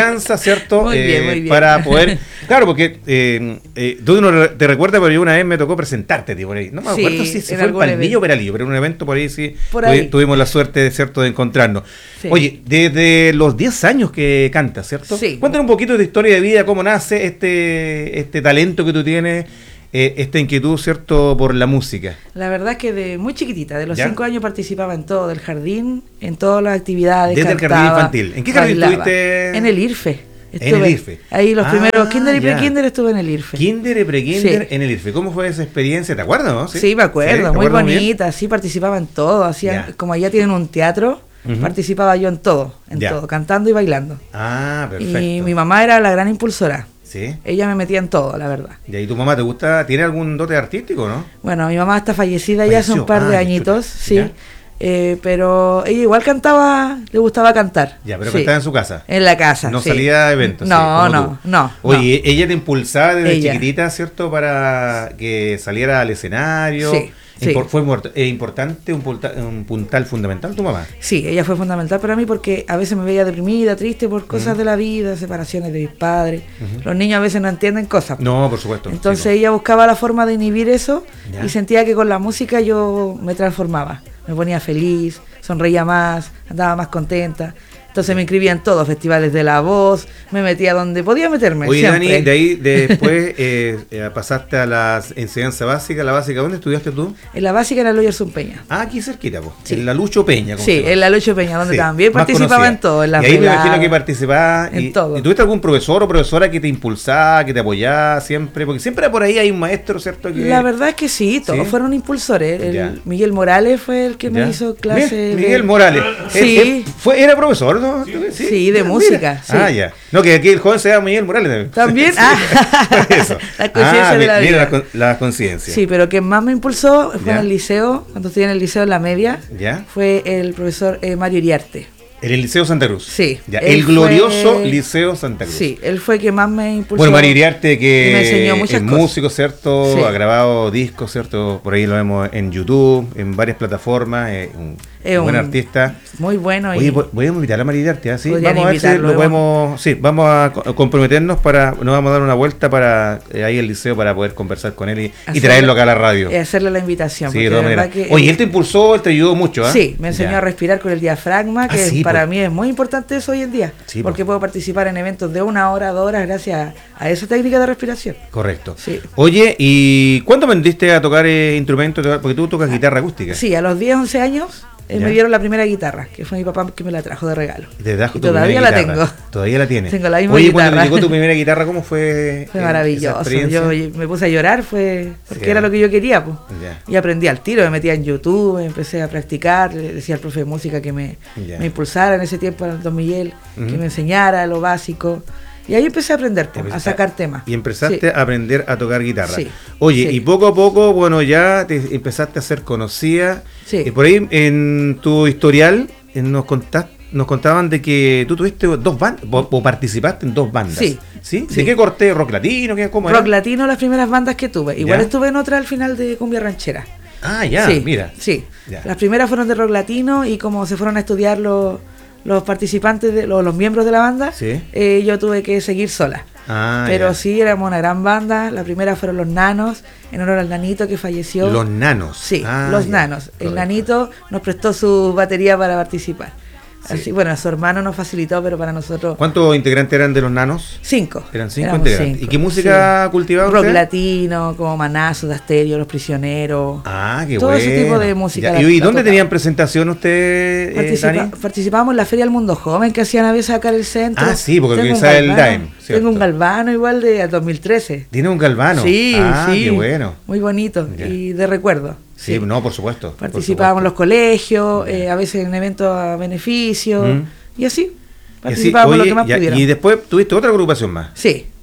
¿cierto?
Muy bien,
eh,
muy bien.
Para poder, claro, porque eh, eh, tú no te recuerdas, pero yo una vez me tocó presentarte tío, por ahí. No me
Sí,
acuerdo si se
en
fue en
algún
Palmillo
evento.
o Peralillo, pero en un evento por ahí sí
Por
tuvi-
ahí.
tuvimos la suerte, ¿cierto?, de encontrarnos.
Sí.
Oye, desde los diez años que cantas, ¿cierto?
Sí.
Cuéntanos un poquito de tu historia de vida, cómo nace este, este talento que tú tienes, eh, esta inquietud, ¿cierto?, por la música.
La verdad es que de muy chiquitita, de los
¿Ya?
cinco años participaba en todo, del jardín, en todas las actividades.
Desde el
cantaba,
jardín infantil. ¿En qué jardín
bailaba.
estuviste?
En el IRFE.
En
Estuve
el IRFE.
Ahí los
Ah,
primeros kinder y
ya.
pre-kinder estuve en el IRFE.
Kinder y pre-kinder
Sí.
en el IRFE. ¿Cómo fue esa experiencia? ¿Te acuerdas, no?
Sí, me acuerdo,
¿te
muy
acuerdas bien?
bonita, sí, participaba en todo, hacían,
Ya.
como allá tienen un teatro,
Ujú.
participaba yo en todo, en
Ya.
todo, cantando y bailando.
Ah, perfecto.
Y mi mamá era la gran impulsora.
Sí.
Ella me metía en todo, la verdad.
¿Y ahí tu mamá te gusta? ¿Tiene algún dote artístico, no?
Bueno, mi mamá está fallecida ya hace
Falleció.
un par de
Ah,
añitos,
chuta.
sí.
Ya.
Eh, pero ella igual cantaba, le gustaba cantar.
Ya, pero
sí.
cantaba en su casa.
En la casa.
No
sí.
salía a eventos.
No,
sí, como
no,
tú.
no.
Oye, ella te impulsaba desde
Ella.
chiquitita, ¿cierto? Para que saliera al escenario.
Sí, sí.
Impor- ¿Fue import- eh, importante, un, punta- un puntal fundamental tu mamá?
Sí, ella fue fundamental para mí porque a veces me veía deprimida, triste por cosas de la vida, separaciones de mis padres.
Ujú.
Los niños a veces no entienden cosas.
No, por supuesto.
Entonces
sí,
ella buscaba la forma de inhibir eso
Ya.
y sentía que con la música yo me transformaba. Me ponía feliz, sonreía más, andaba más contenta. Entonces me inscribía en todos, festivales de la voz, me metía donde podía meterme.
Oye,
siempre.
Dani, de ahí después eh, eh, pasaste a la enseñanza básica. ¿La básica dónde estudiaste tú?
En la básica era Loyer Peña.
Ah, aquí cerquita, po.
Sí.
En la Lucho Peña. ¿cómo se
Sí,
llama?
en la Lucho Peña, donde
Sí,
también
más
participaba
conocida.
en todo, en la
Y ahí me imagino que participaba
en
y,
todo.
¿Y tuviste algún profesor o profesora que te impulsaba, que te apoyaba siempre? Porque siempre por ahí hay un maestro, ¿cierto? Que...
La verdad es que sí, todos
¿Sí?
fueron impulsores. El
Ya.
Miguel Morales fue el que me
¿Ya?
hizo clase.
Mi- Miguel
de-
Morales.
Sí.
Él- él fue, era profesor, ¿no?
Sí, de
Ah,
música,
mira.
sí.
Ah, ya. No, que aquí el joven se llama Miguel Morales.
También.
Sí.
Ah,
Por eso.
la conciencia
Ah,
de la
mi- mira
vida.
la, con- la conciencia.
Sí, pero quien más me impulsó fue
Ya.
en el liceo, cuando estudié en el liceo en la media,
¿Ya?
fue el profesor eh, Mario Iriarte.
En el Liceo Santa Cruz.
Sí.
Ya,
él
el glorioso
fue-
Liceo Santa Cruz.
Sí, él fue quien más me impulsó.
Bueno, Mario Iriarte, que
y me enseñó muchas
es
cosas.
músico, ¿cierto?
Sí.
Ha grabado discos, ¿cierto? Por ahí lo vemos en YouTube, en varias plataformas. Es un
Es
buen
un-
artista.
Muy bueno.
Oye,
y
voy voy a invitar a Mario Iriarte, ¿ah? ¿Sí?
Podrían
Vamos a ver si
invitarlo,
lo
vamos.
podemos. Sí, vamos a co- comprometernos para. Nos vamos a dar una vuelta para eh, ahí el liceo para poder conversar con él y, y
Hacerle-
traerlo acá a la radio.
y hacerle la invitación.
Sí,
porque
de todas
de verdad
maneras.
que
Oye, él te impulsó, él te ayudó mucho, ¿ah?
Sí, me enseñó
Ya.
a respirar con el diafragma, que
Ah, sí,
para
pues.
mí es muy importante eso hoy en día,
Sí,
porque puedo participar en eventos de una hora, dos horas gracias a esa técnica de respiración.
Correcto.
Sí.
Oye, ¿y cuándo aprendiste a tocar eh, instrumentos? Porque tú tocas guitarra acústica.
Sí, a los diez, once años eh,
Ya.
me dieron la primera guitarra, que fue mi papá que me la trajo de regalo.
Y te trajo
Y
tu
todavía
primera
la
guitarra.
tengo.
Todavía la tienes.
Tengo la misma
Oye, cuando te
guitarra.
llegó tu primera guitarra, ¿cómo fue?
Fue
eh,
maravilloso.
esa experiencia?
Yo yo me puse a llorar, fue porque
Sí.
era lo que yo quería, pues.
Ya.
Y aprendí al tiro, me metía en YouTube, empecé a practicar, le decía al profe de música que me,
Ya.
me impulsara en ese tiempo, al don Miguel,
Ujú.
que me enseñara lo básico. Y ahí empecé a aprender, pues, a sacar temas.
Y empezaste
Sí.
a aprender a tocar guitarra.
Sí.
Oye,
Sí.
y poco a poco, bueno, ya te empezaste a ser conocida.
Sí.
Y por ahí en tu historial eh, nos contaste, nos contaban de que tú tuviste dos bandas, o, o participaste en dos bandas.
Sí.
¿Sí? ¿De
Sí.
qué corte? ¿Rock latino? ¿Qué, ¿Cómo
Rock
era?
latino, las primeras bandas que tuve. Igual
Ya.
estuve en otra al final de cumbia ranchera.
Ah, ya,
Sí,
mira.
Sí.
Ya.
Las primeras fueron de rock latino y como se fueron a estudiar los, los participantes, de, los, los miembros de la banda,
Sí.
eh, yo tuve que seguir sola.
Ah,
Pero
ya.
sí, éramos una gran banda. La primera fueron los Nanos, en honor al Nanito que falleció.
Los Nanos.
Sí,
Ah,
los
ya.
Nanos. El
Correcto.
Nanito nos prestó su batería para participar. Así, bueno, su hermano nos facilitó, pero para nosotros...
¿Cuántos integrantes eran de los Nanos?
Cinco.
Eran cinco
Éramos
integrantes.
cinco,
¿Y qué música
sí.
cultivaban
Rock
ustedes?
latino, como Manazo, de Asterio, Los Prisioneros.
Ah, qué
todo
bueno.
ese tipo de música.
Ya,
la-
¿Y, y
la
dónde
tocaba.
tenían presentación ustedes, eh,
Participa-
Dani?
participábamos en la Feria del Mundo Joven que hacían a veces acá en el centro.
Ah, sí, porque
Tengo un
organizaba el
galvano,
D A E M, ¿cierto?
Tengo un galvano igual de dos mil trece.
¿Tiene un galvano?
Sí,
ah,
sí.
qué bueno.
Muy bonito
Ya.
y de recuerdo.
Sí, no, por supuesto. por
Participábamos en los
supuesto.
colegios, eh, a veces en eventos a beneficio
Mm.
y así.
Y así,
Participábamos
oye,
lo que más
ya-
pudiéramos.
y después tuviste otra agrupación más.
Sí,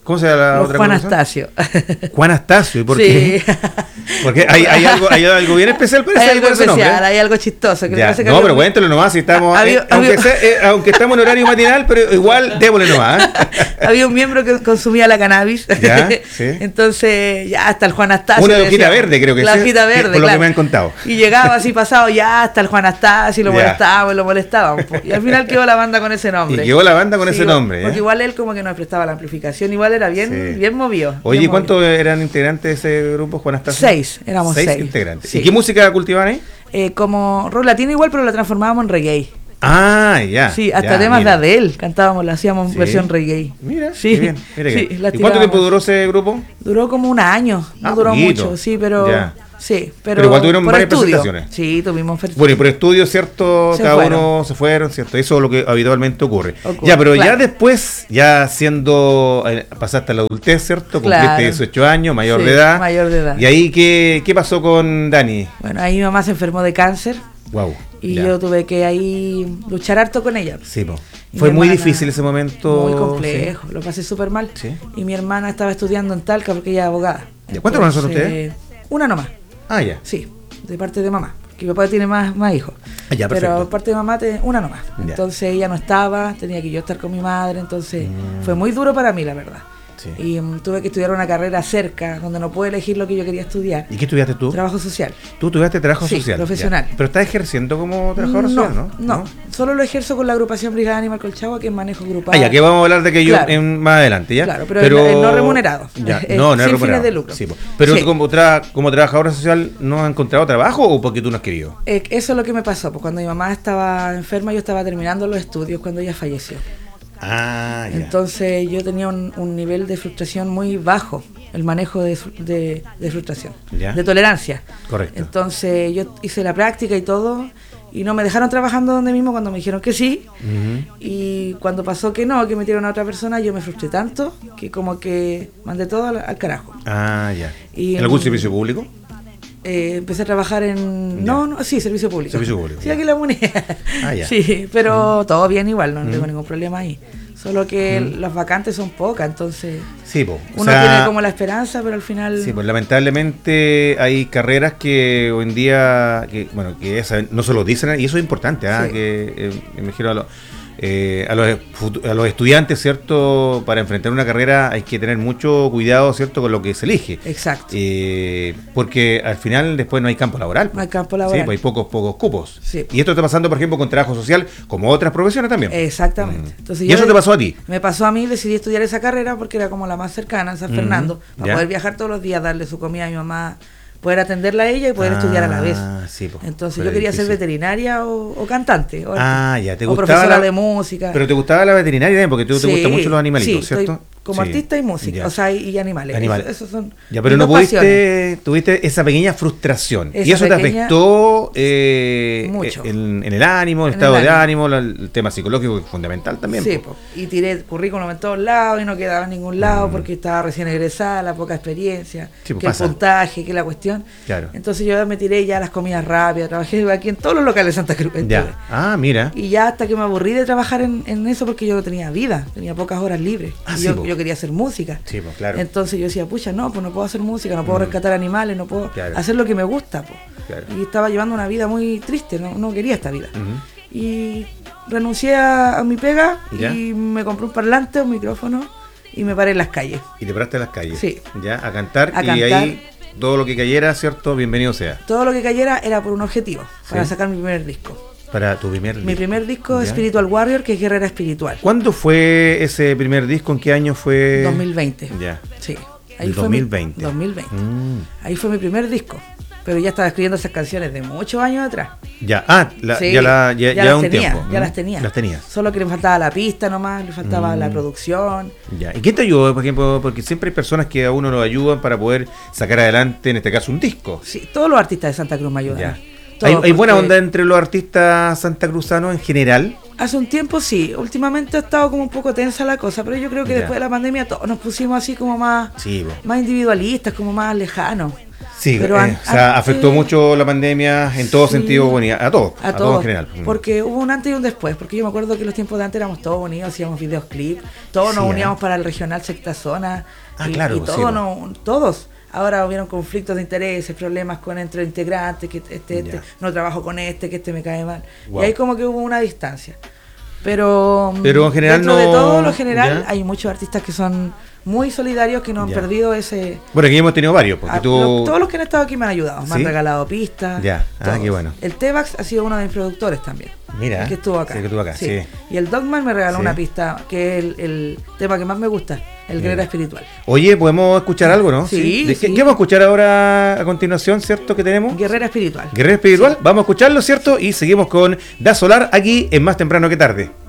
¿Cómo se llama la
Los
otra
Juan
agrupación?
Astacio.
Juan Astacio, ¿y por
Sí.
qué? Porque hay, hay, algo, hay algo bien especial para
Hay
ese,
algo
para ese
especial,
nombre.
hay algo chistoso. Que
Ya.
parece que
No,
había
pero
un-
cuéntelo nomás, si estamos,
Había-
eh, aunque,
había-
sea, eh, aunque estamos en horario matinal, pero igual démosle nomás. ¿eh?
Había un miembro que consumía la cannabis.
Ya, sí.
Entonces, ya hasta el Juan Astacio.
Una
le
hojita
decíamos.
verde, creo que
La
sí,
hojita
que-
verde,
por lo que
claro.
me han contado.
Y llegaba así pasado, ya hasta el Juan Astacio, y lo
Ya.
molestábamos, y lo molestábamos. po. Y al final quedó la banda con ese nombre.
Y quedó la banda con ese
igual-
nombre, ¿eh?
Porque igual él como que nos prestaba la amplificación, igual era bien,
Sí.
bien movido.
Oye,
bien
¿cuántos eran integrantes de ese grupo, Juan Astacio?
Seis, éramos seis.
integrantes.
Sí.
¿Y qué música cultivaban ahí?
Eh, como rock latino igual, pero la transformábamos en reggae.
Ah, ya.
Sí, hasta
ya,
temas
mira.
de Adele cantábamos, la hacíamos
Sí.
versión reggae.
Mira,
sí,
qué bien, mira qué
sí,
bien.
la
¿Y cuánto
tirábamos.
tiempo duró ese grupo?
Duró como un año, no
Ah,
duró
poquito.
mucho, sí, pero
Ya.
sí, pero,
Pero igual tuvieron
por
varias
estudio.
presentaciones.
Sí, tuvimos fer-
Bueno, y por estudio, ¿cierto?
Se
Cada
fueron.
uno se fueron, ¿cierto? Eso es lo que habitualmente ocurre.
Ocurre,
ya, pero
claro.
ya después, ya siendo, eh, pasaste a la adultez, ¿cierto? Cumpliste
Claro.
dieciocho años, mayor
Sí,
de edad.
mayor de edad.
¿Y ahí qué, qué pasó con Dani?
Bueno, ahí mi mamá se enfermó de cáncer
Wow.
y yo tuve que ahí luchar harto con ella.
Sí, po.
Y
Fue
mi
muy
hermana-
difícil ese momento.
Muy complejo, lo pasé súper mal.
Sí.
Y mi hermana estaba estudiando en Talca porque ella es abogada.
Ya, ¿cuántos hermanos son
Entonces, Una nomás.
Ah, ya.
Sí, de parte de mamá. Que mi papá tiene más, más hijos.
Ah, ya, perfecto.
Pero por parte de mamá, te- una nomás.
Ya.
Entonces ella no estaba, tenía que yo estar con mi madre. Entonces
Mm.
fue muy duro para mí, la verdad.
Sí.
Y mm, tuve que estudiar una carrera cerca, donde no pude elegir lo que yo quería estudiar.
¿Y qué estudiaste tú?
Trabajo social.
Tú estudiaste trabajo
Sí,
social.
profesional.
Ya. Pero estás ejerciendo como trabajador
no,
social, ¿no?
no, solo lo ejerzo con la agrupación Brigada Animal Colchagua, que es manejo grupal.
Ah, ya que vamos a hablar de aquello
Claro.
en- más adelante, ¿ya?
Claro, pero el- el no remunerado.
Ya,
Eh,
no, no es
sin
remunerado.
fines de lucro.
Sí, po. Pero
Sí.
tú como, tra- como trabajadora social, ¿no has encontrado trabajo o porque tú no has querido?
Eh, eso es lo que me pasó, pues cuando mi mamá estaba enferma yo estaba terminando los estudios cuando ella falleció.
Ah, ya.
Entonces yo tenía un, un nivel de frustración muy bajo, el manejo de, fru- de, de frustración,
Ya.
de tolerancia.
Correcto.
Entonces yo hice la práctica y todo y no me dejaron trabajando donde mismo cuando me dijeron que sí.
Ujú.
Y cuando pasó que no, que metieron a otra persona, yo me frustré tanto que como que mandé todo al, al carajo.
Ah, ya.
Y,
¿En algún
mm,
servicio público?
Eh, empecé a trabajar en... No, no, sí, servicio público.
Servicio público,
Sí,
ya.
aquí la MUNI.
Ah, ya.
Sí, pero todo bien igual, no
Mm.
tengo ningún problema ahí. Solo que
Mm.
las vacantes son pocas, entonces
Sí, po. O
uno
sea,
tiene como la esperanza, pero al final...
Sí, pues lamentablemente hay carreras que hoy en día, que bueno, que esa, no se lo dicen, y eso es importante, ¿ah?
Sí.
que eh, me refiero a, lo- eh, a, los, futu- a los estudiantes, ¿cierto? Para enfrentar una carrera hay que tener mucho cuidado, ¿cierto? Con lo que se elige.
Exacto.
Eh, porque al final después no hay campo laboral.
No hay campo
Sí,
laboral.
pues hay pocos, pocos cupos.
Sí.
Y esto está pasando, por ejemplo, con trabajo social, como otras profesiones también.
Exactamente. Entonces
¿Y
yo
eso
de-
te pasó a ti?
Me pasó a mí, decidí estudiar esa carrera porque era como la más cercana en San
Ujú,
Fernando, para
ya.
poder viajar todos los días, darle su comida a mi mamá, poder atenderla a ella y poder estudiar a la vez.
Ah, sí, po.
Entonces
Pero
yo quería ser
difícil.
veterinaria o, o cantante. O,
Ah, ya, te
o
gustaba
profesora
la-
de música.
Pero te gustaba la veterinaria también, porque tú te
Sí,
gustan mucho los animalitos,
sí, estoy
¿cierto?
como
Sí.
artista y música,
Ya.
o sea, y, y animales.
Animales.
Eso- esos son
Ya, pero
mis
no
dos pasiones.
pudiste, tuviste esa pequeña frustración.
Esa
y eso te
pequeña-
afectó eh,
Mucho.
En, en el ánimo, el
En
estado
el
de
ánimo.
ánimo, la- el tema psicológico que es fundamental también.
Sí,
po.
po. Y tiré currículum en todos lados y no quedaba en ningún lado
Mm.
porque estaba recién egresada, la poca experiencia,
Sí, pues
que
pasa.
el puntaje, que la cuestión.
Claro.
Entonces yo me tiré ya a las comidas rápidas, trabajé aquí en todos los locales de Santa Cruz. estuve.
Ya. Ah, mira.
Y ya hasta que me aburrí de trabajar en, en eso porque yo no tenía vida, tenía pocas horas libres.
Ah,
y
sí,
yo,
po.
yo quería hacer música.
Sí, pues claro.
Entonces yo decía, pucha, no, pues no puedo hacer música, no puedo
Mm.
rescatar animales, no puedo
Claro.
hacer lo que me gusta. Po.
Claro.
Y estaba llevando una vida muy triste, no, no quería esta vida.
Ujú.
Y renuncié a, a mi pega
¿Ya?
y me compré un parlante, un micrófono y me paré en las calles.
Y te paraste a las calles.
Sí.
Ya, a cantar.
A
y
cantar.
ahí todo lo que cayera, ¿cierto? Bienvenido sea.
Todo lo que cayera era por un objetivo, para
Sí.
sacar mi primer disco.
Para tu primer
Mi
disco.
primer disco,
Ya.
Spiritual Warrior, que es guerrera espiritual.
¿Cuándo fue ese primer disco? ¿En qué año fue?
dos mil veinte.
Ya.
Sí.
El
fue mi-
dos mil veinte.
dos mil veinte.
Mm.
Ahí fue mi primer disco. Pero ya estaba escribiendo esas canciones de muchos años atrás.
Ya, ah, la-
Sí,
ya, la, ya, ya
las
un
tenía,
tiempo.
ya
Mm.
las tenía.
Las tenías.
Solo que le faltaba la pista nomás, le faltaba
Mm.
la producción.
Ya. ¿Y quién te ayudó, por ejemplo? Porque siempre hay personas que a uno lo ayudan para poder sacar adelante, en este caso, un disco.
Sí, todos los artistas de Santa Cruz me ayudan.
Ya.
Todos,
¿Hay, hay buena
porque
onda entre los artistas santacruzanos en general?
Hace un tiempo sí, últimamente ha estado como un poco tensa la cosa, pero yo creo que
Ya.
después de la pandemia todos nos pusimos así como más,
Sí, po.
más individualistas, como más lejanos.
Sí,
Pero
eh,
an-
o sea,
antes-
afectó mucho la pandemia en todo
Sí.
sentido, bueno, a todos,
A,
a todos
todos,
en general.
porque hubo un antes y un después, porque yo me acuerdo que los tiempos de antes éramos todos unidos, hacíamos videoclips, todos nos
Sí,
uníamos
¿eh?
para el regional Sexta Zona,
Ah,
y,
claro,
y
sí,
todos,
pues.
no- todos. Ahora hubieron conflictos de intereses, problemas con entre integrantes, que este, este
Ya.
no trabajo con este, que este me cae mal.
Wow.
Y ahí como que hubo una distancia. Pero,
Pero en general
dentro de
no-
todo lo general
ya.
hay muchos artistas que son muy solidarios, que no han
Ya.
perdido ese...
Bueno, aquí hemos tenido varios, porque
Ah,
tú...
lo- todos los que han estado aquí me han ayudado, me
¿Sí?
han regalado pistas.
Ya, ah,
todos.
qué bueno.
El Tebax ha sido uno de mis productores también.
Mira,
el que estuvo acá.
sí, que estuvo acá, sí.
Y el Dogman me regaló
Sí.
una pista, que es el, el tema que más me gusta, el
Mira.
Guerrera Espiritual.
Oye, ¿podemos escuchar algo, no?
Sí,
¿De qué,
sí.
qué vamos a escuchar ahora a continuación, cierto, que tenemos?
Guerrera Espiritual.
Guerrero Espiritual, vamos a escucharlo, ¿cierto? Y seguimos con Da Solar aquí en Más Temprano que Tarde.